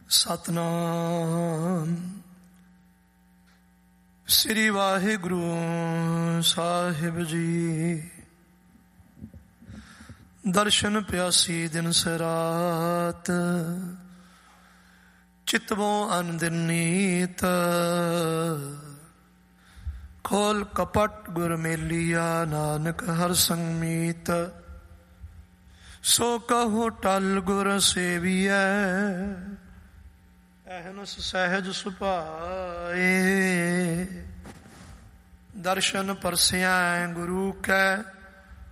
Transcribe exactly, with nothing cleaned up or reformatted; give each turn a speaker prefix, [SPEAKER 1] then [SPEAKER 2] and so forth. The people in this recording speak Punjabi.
[SPEAKER 1] ਸਤਨਾਮ ਸ੍ਰੀ ਵਾਹਿਗੁਰੂ ਸਾਹਿਬ ਜੀ। ਦਰਸ਼ਨ ਪਿਆਸੀ ਦਿਨ ਸਰਾਤ, ਚਿਤਵੋਂ ਅਨ ਦਿਨ ਨੀਤ। ਖੋਲ ਕਪਟ ਗੁਰ ਮੇਲੀਆ, ਨਾਨਕ ਹਰ ਸੰਗ ਮੀਤ। ਸੋ ਕਹੋ ਟਲ ਗੁਰ ਸੇਵੀਐ, ਅਹਨਸ ਸਹਿਜ ਸੁਭਾਏ। ਦਰਸ਼ਨ ਪਰਸਿਆ ਗੁਰੂ ਕੈ,